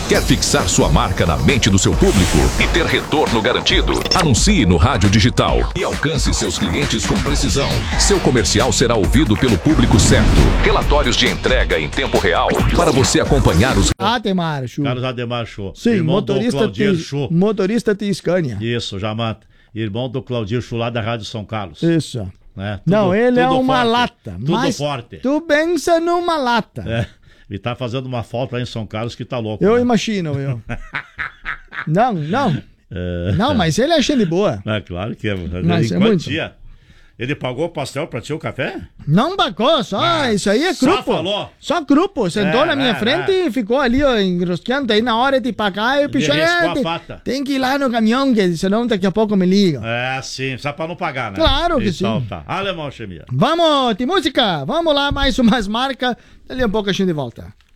Quer fixar sua marca na mente do seu público e ter retorno garantido? Anuncie no rádio digital e alcance seus clientes com precisão. Seu comercial será ouvido pelo público certo. Relatórios de entrega em tempo real para você acompanhar os... Ademar Show. Carlos Ademar Show. Sim, Irmão do Claudir Show. Motorista de Scania. Isso, já mata. Irmão do Claudir Show lá da Rádio São Carlos. Isso. Né? Não, ele é uma forte. lata. Tudo mas forte. Tu pensa numa lata. É. E tá fazendo uma falta lá em São Carlos que tá louco. Eu né? imagino, eu. Não. Não, mas ele é cheio de boa. É claro que é. Mas é muito. Ele pagou o pastel pra ti o café? Não pagou, só isso aí é grupo. Só falou? Só grupo. Sentou na minha frente e ficou ali, ó, enrosqueando. Aí na hora de pagar, eu pichei. Tem que ir lá no caminhão, que senão daqui a pouco me liga. É, sim, só pra não pagar, né? Claro que então, sim. Tá. Alemão, Chemia. Vamos, de música. Vamos lá, mais umas marcas. Dali a pouco a gente volta.